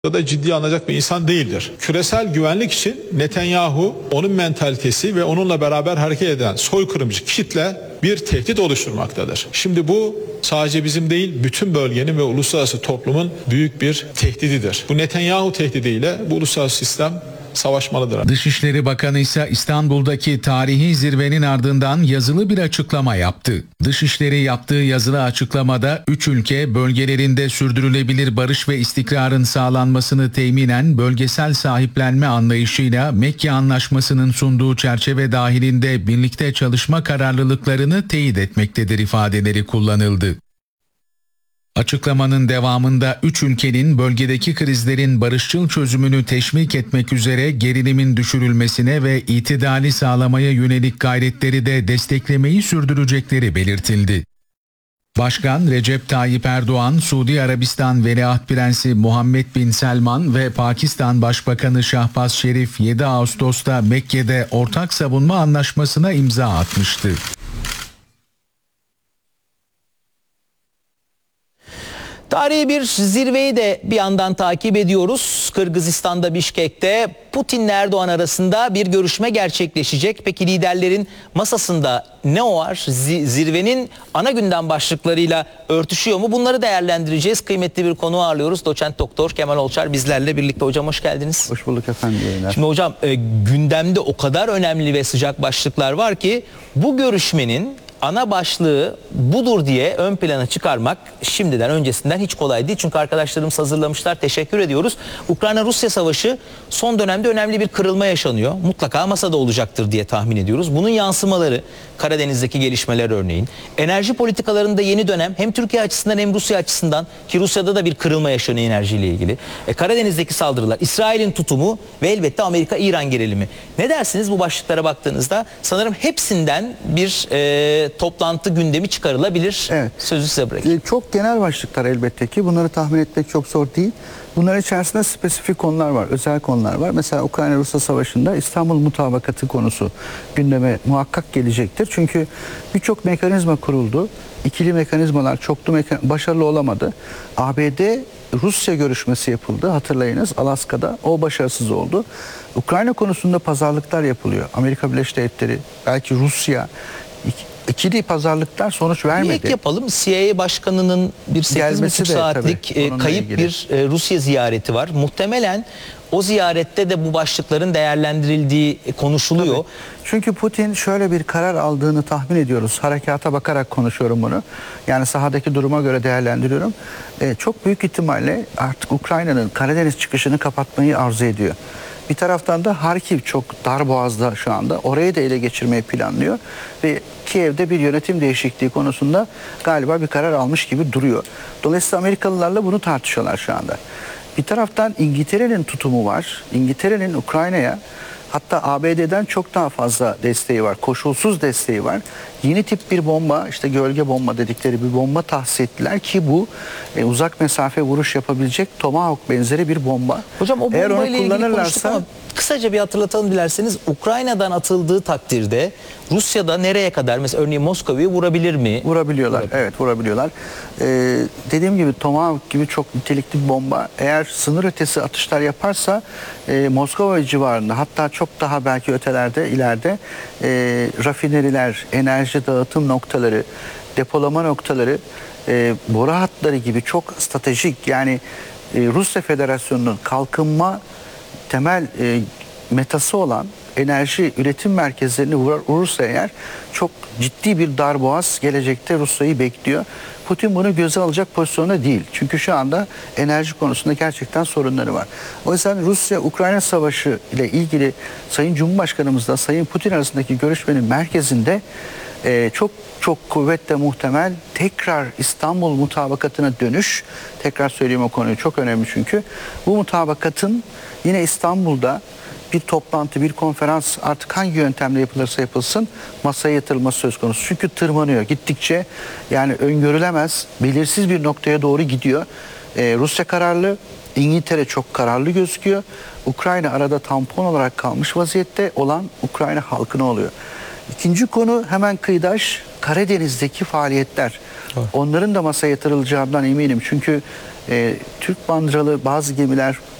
da ciddiye alınacak bir insan değildir. Küresel güvenlik için Netanyahu, onun mentalitesi ve onunla beraber hareket eden soykırımcı kitle bir tehdit oluşturmaktadır. Şimdi bu sadece bizim değil, bütün bölgenin ve uluslararası toplumun büyük bir tehdididir. Bu Netanyahu tehdidiyle bu uluslararası sistem savaşmalıdır. Dışişleri Bakanı ise İstanbul'daki tarihi zirvenin ardından yazılı bir açıklama yaptı. Dışişleri yaptığı yazılı açıklamada 3 ülke bölgelerinde sürdürülebilir barış ve istikrarın sağlanmasını teminen bölgesel sahiplenme anlayışıyla Mekke Anlaşması'nın sunduğu çerçeve dahilinde birlikte çalışma kararlılıklarını teyit etmektedir ifadeleri kullanıldı. Açıklamanın devamında 3 ülkenin bölgedeki krizlerin barışçıl çözümünü teşvik etmek üzere gerilimin düşürülmesine ve itidali sağlamaya yönelik gayretleri de desteklemeyi sürdürecekleri belirtildi. Başkan Recep Tayyip Erdoğan, Suudi Arabistan Veliaht Prensi Muhammed Bin Selman ve Pakistan Başbakanı Şahbaz Şerif 7 Ağustos'ta Mekke'de ortak savunma anlaşmasına imza atmıştı. Tarihi bir zirveyi de bir yandan takip ediyoruz. Kırgızistan'da Bişkek'te Putin'le Erdoğan arasında bir görüşme gerçekleşecek. Peki liderlerin masasında ne var? Zirvenin ana gündem başlıklarıyla örtüşüyor mu? Bunları değerlendireceğiz. Kıymetli bir konu ağırlıyoruz. Doçent Doktor Kemal Olçar bizlerle birlikte. Hocam hoş geldiniz. Hoş bulduk efendim. Şimdi hocam gündemde o kadar önemli ve sıcak başlıklar var ki bu görüşmenin ana başlığı budur diye ön plana çıkarmak şimdiden öncesinden hiç kolay değil. Çünkü arkadaşlarımız hazırlamışlar. Teşekkür ediyoruz. Ukrayna-Rusya savaşı son dönemde önemli bir kırılma yaşanıyor. Mutlaka masada olacaktır diye tahmin ediyoruz. Bunun yansımaları Karadeniz'deki gelişmeler örneğin. Enerji politikalarında yeni dönem hem Türkiye açısından hem Rusya açısından ki Rusya'da da bir kırılma yaşanıyor enerjiyle ilgili. Karadeniz'deki saldırılar, İsrail'in tutumu ve elbette Amerika-İran gerilimi. Ne dersiniz bu başlıklara baktığınızda? Sanırım hepsinden bir toplantı gündemi çıkarılabilir. Evet. Sözü size bırakayım. Çok genel başlıklar elbette ki. Bunları tahmin etmek çok zor değil. Bunların içerisinde spesifik konular var, özel konular var. Mesela Ukrayna-Rusya Savaşı'nda İstanbul Mutabakatı konusu gündeme muhakkak gelecektir. Çünkü birçok mekanizma kuruldu. İkili mekanizmalar başarılı olamadı. ABD-Rusya görüşmesi yapıldı. Hatırlayınız Alaska'da. O başarısız oldu. Ukrayna konusunda pazarlıklar yapılıyor. Amerika Birleşik Devletleri, belki Rusya, İkili pazarlıklar sonuç vermedi. Bir ek yapalım. CIA Başkanı'nın bir 8,5 saatlik kayıp bir Rusya ziyareti var. Muhtemelen o ziyarette de bu başlıkların değerlendirildiği konuşuluyor. Tabii. Çünkü Putin şöyle bir karar aldığını tahmin ediyoruz. Harekata bakarak konuşuyorum bunu. Yani sahadaki duruma göre değerlendiriyorum. Çok büyük ihtimalle artık Ukrayna'nın Karadeniz çıkışını kapatmayı arzu ediyor. Bir taraftan da Harkiv çok darboğazda şu anda. Orayı da ele geçirmeyi planlıyor. Ve Kiev'de bir yönetim değişikliği konusunda galiba bir karar almış gibi duruyor. Dolayısıyla Amerikalılarla bunu tartışıyorlar şu anda. Bir taraftan İngiltere'nin tutumu var. İngiltere'nin Ukrayna'ya, hatta ABD'den çok daha fazla desteği var. Koşulsuz desteği var. Yeni tip bir bomba, işte gölge bomba dedikleri bir bomba tahsis ettiler ki bu uzak mesafe vuruş yapabilecek Tomahawk benzeri bir bomba. Hocam o eğer onu bombayla ilgili konuştuk kullanırlarsa ama kısaca bir hatırlatalım dilerseniz. Ukrayna'dan atıldığı takdirde Rusya'da nereye kadar, mesela örneğin Moskova'yı vurabilir mi? Vurabiliyorlar. Evet, vurabiliyorlar. Dediğim gibi Tomahawk gibi çok nitelikli bir bomba eğer sınır ötesi atışlar yaparsa Moskova civarında, hatta çok daha belki ötelerde, ileride rafineriler, enerji dağıtım noktaları, depolama noktaları, boru hatları gibi çok stratejik, yani Rusya Federasyonu'nun kalkınma temel metası olan enerji üretim merkezlerini vurursa eğer çok ciddi bir darboğaz gelecekte Rusya'yı bekliyor. Putin bunu göze alacak pozisyonda değil. Çünkü şu anda enerji konusunda gerçekten sorunları var. O yüzden Rusya-Ukrayna Savaşı ile ilgili Sayın Cumhurbaşkanımızla Sayın Putin arasındaki görüşmenin merkezinde çok kuvvetle muhtemel tekrar İstanbul Mutabakatı'na dönüş. Tekrar söyleyeyim, o konuyu çok önemli çünkü. Bu mutabakatın yine İstanbul'da bir toplantı, bir konferans, artık hangi yöntemle yapılırsa yapılsın masaya yatırılması söz konusu. Çünkü tırmanıyor gittikçe, yani öngörülemez, belirsiz bir noktaya doğru gidiyor. Rusya kararlı, İngiltere çok kararlı gözüküyor. Ukrayna arada tampon olarak kalmış vaziyette, olan Ukrayna halkına oluyor. İkinci konu hemen kıyıdaş Karadeniz'deki faaliyetler. Evet. Onların da masaya yatırılacağından eminim. Çünkü Türk bandıralı bazı gemiler